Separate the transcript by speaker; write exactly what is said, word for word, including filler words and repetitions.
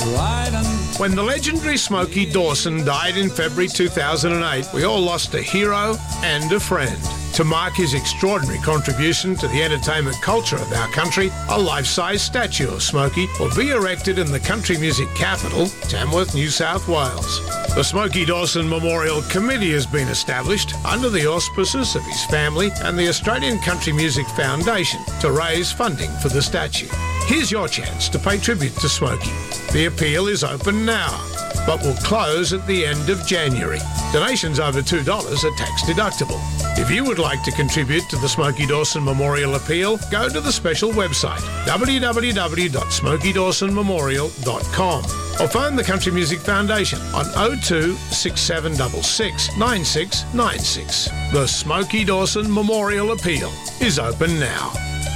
Speaker 1: When the legendary Smokey Dawson died in February two thousand eight, we all lost a hero and a friend. To mark his extraordinary contribution to the entertainment culture of our country, a life-size statue of Smokey will be erected in the country music capital, Tamworth, New South Wales. The Smokey Dawson Memorial Committee has been established under the auspices of his family and the Australian Country Music Foundation to raise funding for the statue. Here's your chance to pay tribute to Smokey. The appeal is open now, but will close at the end of January. Donations over two dollars are tax deductible. If you would like to contribute to the Smokey Dawson Memorial Appeal, go to the special website w w w dot smokey dawson memorial dot com or phone the Country Music Foundation on oh two six seven six six nine six nine six. The Smokey Dawson Memorial Appeal is open now.